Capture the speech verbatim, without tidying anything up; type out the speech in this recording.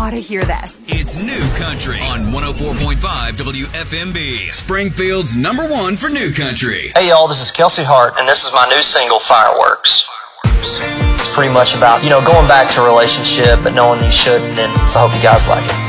gotta hear this. It's New Country on one oh four point five W F M B, Springfield's number one for New Country. Hey y'all, this is Kelsey Hart, and this is my new single, Fireworks. It's pretty much about, you know, going back to a relationship but knowing you shouldn't, and so I hope you guys like it.